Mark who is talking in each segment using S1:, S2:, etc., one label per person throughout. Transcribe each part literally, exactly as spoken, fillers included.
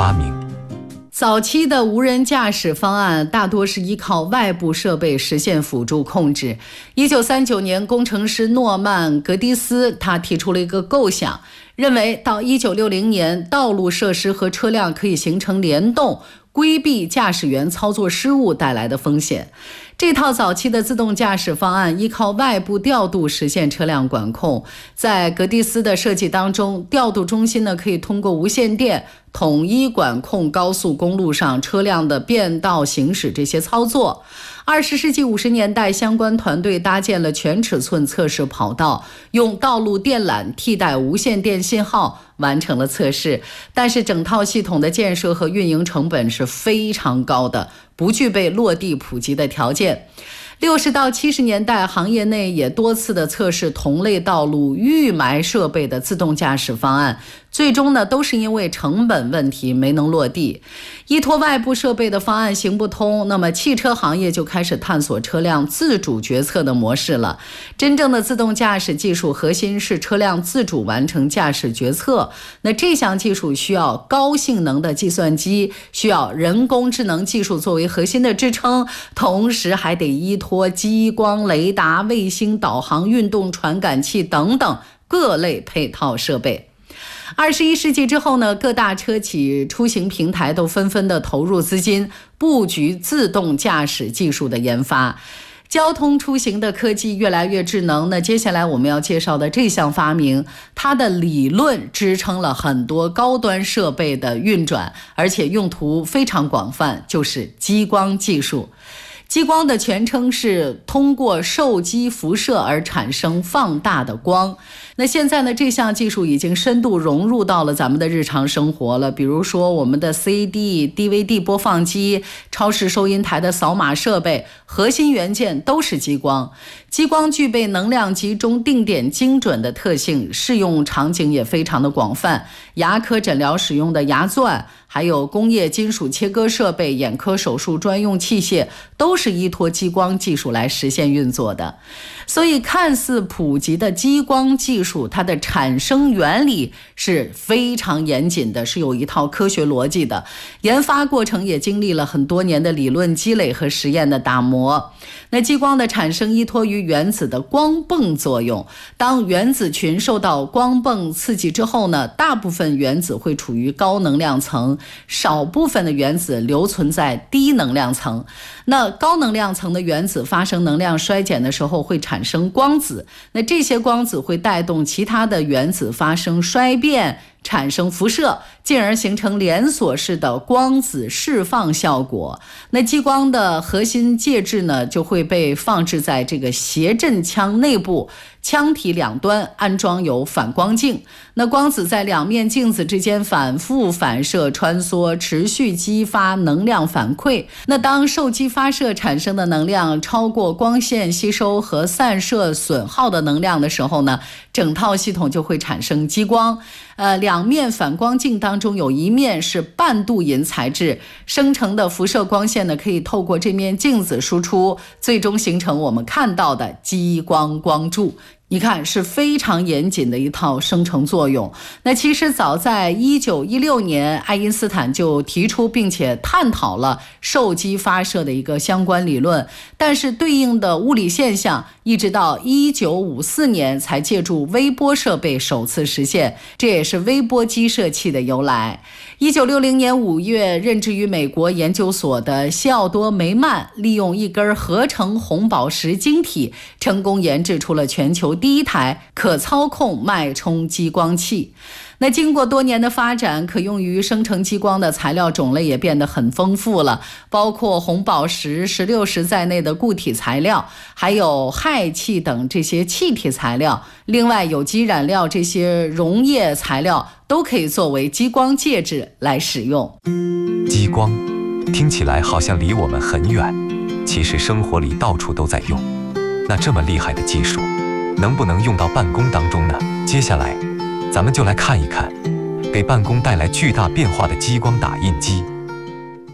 S1: 发明。
S2: 早期的无人驾驶方案大多是依靠外部设备实现辅助控制。一九三九年，工程师诺曼·格迪斯他提出了一个构想，认为到一九六零年，道路设施和车辆可以形成联动，规避驾驶员操作失误带来的风险。这套早期的自动驾驶方案依靠外部调度实现车辆管控。在格迪斯的设计当中，调度中心呢可以通过无线电统一管控高速公路上车辆的变道行驶这些操作。二十世纪五十年代，相关团队搭建了全尺寸测试跑道，用道路电缆替代无线电信号，完成了测试。但是整套系统的建设和运营成本是非常高的，不具备落地普及的条件。六十到七十年代，行业内也多次的测试同类道路预埋设备的自动驾驶方案，最终呢都是因为成本问题没能落地。依托外部设备的方案行不通，那么汽车行业就开始探索车辆自主决策的模式了。真正的自动驾驶技术核心是车辆自主完成驾驶决策，那这项技术需要高性能的计算机，需要人工智能技术作为核心的支撑，同时还得依托激光、雷达、卫星导航、运动传感器等等各类配套设备。二十一世纪之后呢，各大车企出行平台都纷纷的投入资金，布局自动驾驶技术的研发。交通出行的科技越来越智能，那接下来我们要介绍的这项发明，它的理论支撑了很多高端设备的运转，而且用途非常广泛，就是激光技术。激光的全称是通过受激辐射而产生放大的光。那现在呢，这项技术已经深度融入到了咱们的日常生活了，比如说我们的 C D、D V D 播放机、超市收银台的扫码设备，核心元件都是激光。激光具备能量集中、定点精准的特性，适用场景也非常的广泛。牙科诊疗使用的牙钻，还有工业金属切割设备、眼科手术专用器械，都是依托激光技术来实现运作的。所以看似普及的激光技术，它的产生原理是非常严谨的，是有一套科学逻辑的。研发过程也经历了很多年的理论积累和实验的打磨。那激光的产生依托于原子的光泵作用，当原子群受到光泵刺激之后呢，大部分原子会处于高能量层，少部分的原子留存在低能量层。那高能量层的原子发生能量衰减的时候会产生光子，那这些光子会带动其他的原子发生衰变，产生辐射，进而形成连锁式的光子释放效果。那激光的核心介质呢，就会被放置在这个谐振腔内部，腔体两端安装有反光镜。那光子在两面镜子之间反复反射穿梭，持续激发能量反馈。那当受激发射产生的能量超过光线吸收和散射损耗的能量的时候呢，整套系统就会产生激光。呃，两面反光镜当中有一面是半镀银材质，生成的辐射光线呢，可以透过这面镜子输出，最终形成我们看到的激光光柱。你看，是非常严谨的一套生成作用。那其实早在一九一六年，爱因斯坦就提出并且探讨了受激发射的一个相关理论，但是对应的物理现象一直到一九五四年才借助微波设备首次实现，这也是微波激射器的由来。一九六零年五月，任职于美国研究所的西奥多·梅曼利用一根合成红宝石晶体，成功研制出了全球第一台可操控脉冲激光器。那经过多年的发展，可用于生成激光的材料种类也变得很丰富了，包括红宝石、石榴石在内的固体材料，还有氦气等这些气体材料，另外有机染料这些溶液材料都可以作为激光介质来使用。
S1: 激光听起来好像离我们很远，其实生活里到处都在用。那这么厉害的技术，能不能用到办公当中呢？接下来咱们就来看一看给办公带来巨大变化的激光打印机。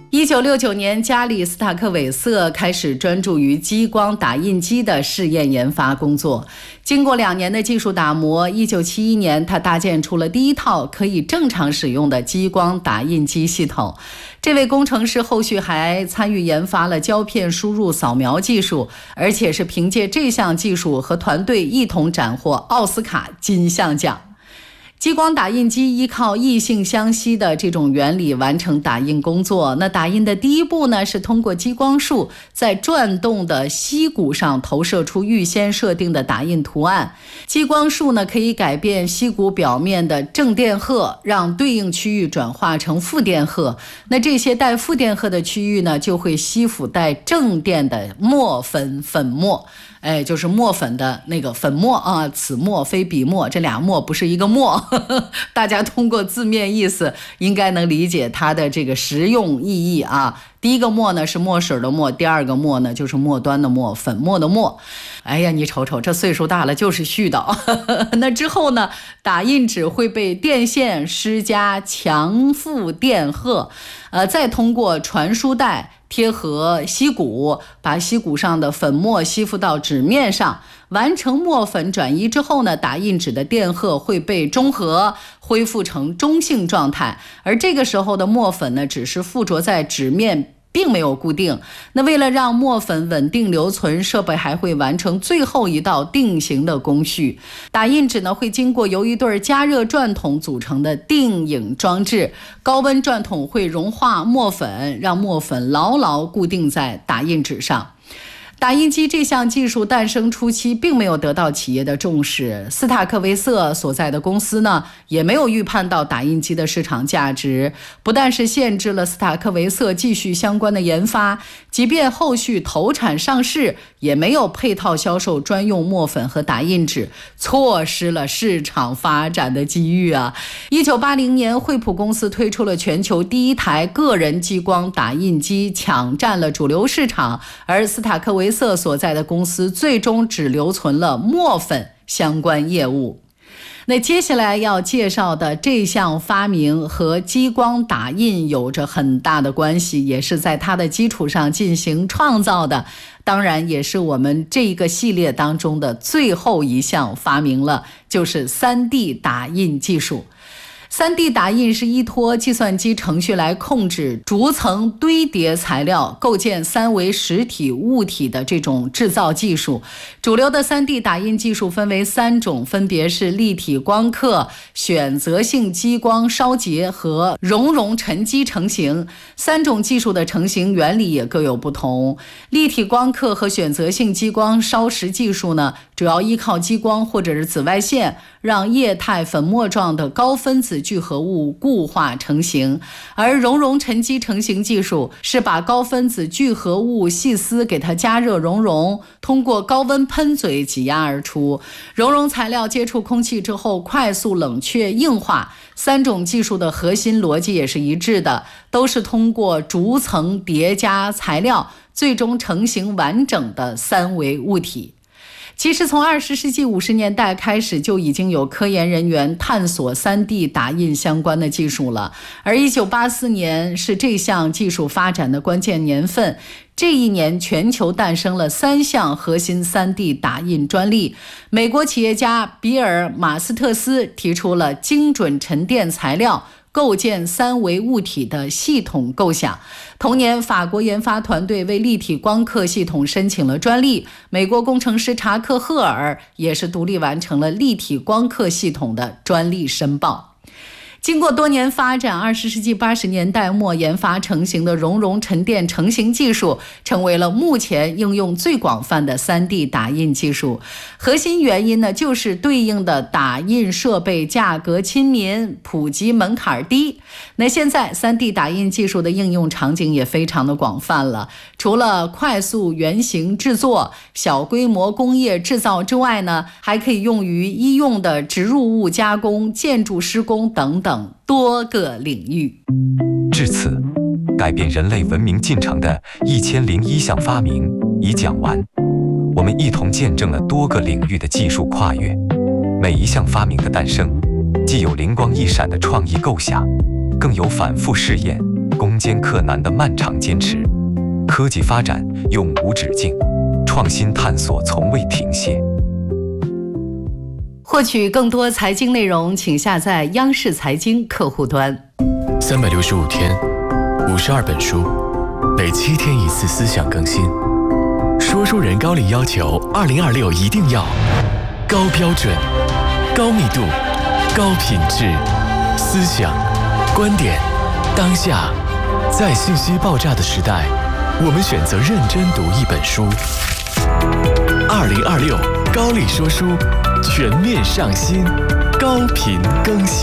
S2: 一九六九年，加里斯塔克韦瑟开始专注于激光打印机的试验研发工作。经过两年的技术打磨，一九七一年，他搭建出了第一套可以正常使用的激光打印机系统。这位工程师后续还参与研发了胶片输入扫描技术，而且是凭借这项技术和团队一同斩获奥斯卡金像奖。激光打印机依靠异性相吸的这种原理完成打印工作。那打印的第一步呢，是通过激光束在转动的锡骨上投射出预先设定的打印图案。激光束呢，可以改变锡骨表面的正电荷，让对应区域转化成负电荷。那这些带负电荷的区域呢，就会吸附带正电的墨粉粉末。哎，就是墨粉的那个粉末啊，此墨非彼墨，这俩墨不是一个墨，呵呵，大家通过字面意思应该能理解它的这个实用意义啊。第一个墨呢是墨水的墨，第二个墨呢就是末端的墨，粉末的墨。哎呀，你瞅瞅，这岁数大了就是絮叨。那之后呢，打印纸会被电线施加强负电荷，呃，再通过传输带贴合锡骨，把锡骨上的粉末吸附到纸面上，完成墨粉转移之后呢，打印纸的电荷会被中和，恢复成中性状态。而这个时候的墨粉呢，只是附着在纸面，并没有固定。那为了让墨粉稳定留存，设备还会完成最后一道定型的工序。打印纸呢，会经过由一对加热转筒组成的定影装置，高温转筒会融化墨粉，让墨粉牢牢固定在打印纸上。打印机这项技术诞生初期并没有得到企业的重视，斯塔克维瑟所在的公司呢，也没有预判到打印机的市场价值，不但是限制了斯塔克维瑟继续相关的研发，即便后续投产上市，也没有配套销售专用墨粉和打印纸，错失了市场发展的机遇啊！一九八零年，惠普公司推出了全球第一台个人激光打印机，抢占了主流市场，而斯塔克维瑟所在的公司最终只留存了墨粉相关业务。那接下来要介绍的这项发明和激光打印有着很大的关系，也是在它的基础上进行创造的，当然也是我们这个系列当中的最后一项发明了，就是 三 D 打印技术。三 D 打印是依托计算机程序来控制逐层堆叠材料，构建三维实体物体的这种制造技术。主流的 三 D 打印技术分为三种，分别是立体光刻、选择性激光烧结和熔融沉积成型。三种技术的成型原理也各有不同。立体光刻和选择性激光烧蚀技术呢，主要依靠激光或者是紫外线，让液态粉末状的高分子聚合物固化成型。而熔融沉积成型技术是把高分子聚合物细丝给它加热熔融，通过高温喷嘴挤压而出。熔融材料接触空气之后快速冷却硬化。三种技术的核心逻辑也是一致的，都是通过逐层叠加材料，最终成型完整的三维物体。其实从二十世纪五十年代开始，就已经有科研人员探索 三 D 打印相关的技术了，而一九八四年是这项技术发展的关键年份。这一年，全球诞生了三项核心 三 D 打印专利。美国企业家比尔·马斯特斯提出了精准沉淀材料，构建三维物体的系统构想。同年，法国研发团队为立体光刻系统申请了专利，美国工程师查克·赫尔也是独立完成了立体光刻系统的专利申报。经过多年发展，二十世纪八十年代末研发成型的熔融沉淀成型技术，成为了目前应用最广泛的 三 D 打印技术。核心原因呢，就是对应的打印设备价格亲民，普及门槛低。那现在 三 D 打印技术的应用场景也非常的广泛了，除了快速原型制作、小规模工业制造之外呢，还可以用于医用的植入物加工、建筑施工等等等多个领域。
S1: 至此，改变人类文明进程的一千零一项发明已讲完。我们一同见证了多个领域的技术跨越。每一项发明的诞生，既有灵光一闪的创意构想，更有反复试验、 攻坚克难的漫长坚持。科技发展永无止境，创新探索从未停歇。
S2: 获取更多财经内容，请下载央视财经客户端。
S3: 三百六十五天，五十二本书，每七天一次思想更新。说书人高力要求，二零二六一定要高标准、高密度、高品质，思想、观点、当下，在信息爆炸的时代，我们选择认真读一本书。二零二六高力说书全面上新，高频更新。